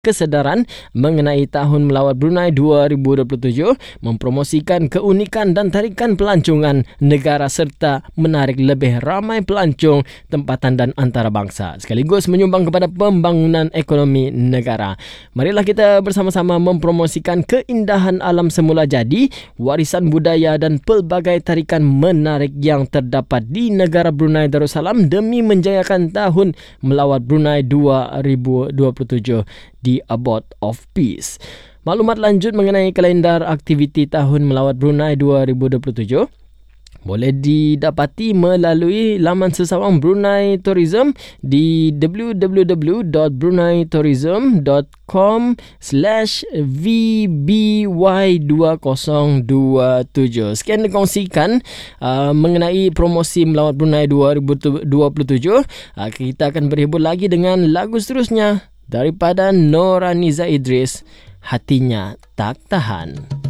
kesedaran mengenai Tahun Melawat Brunei 2027, mempromosikan keunikan dan tarikan pelancongan negara serta menarik lebih ramai pelancong tempatan dan antarabangsa, sekaligus menyumbang kepada pembangunan ekonomi negara. Marilah kita bersama-sama mempromosikan keindahan alam semula jadi, warisan budaya dan pelbagai tarikan menarik yang terdapat di negara Brunei Darussalam demi menjayakan Tahun Melawat Brunei 2027 di Abode of Peace. Maklumat lanjut mengenai kalendar aktiviti Tahun Melawat Brunei 2027 boleh didapati melalui laman sesawang Brunei Tourism di www.bruneiTourism.com/VBY2027. Sekian dikongsikan mengenai promosi Melawat Brunei 2027. Kita akan berhibur lagi dengan lagu seterusnya daripada Noraniza Idris, Hatinya Tak Tahan.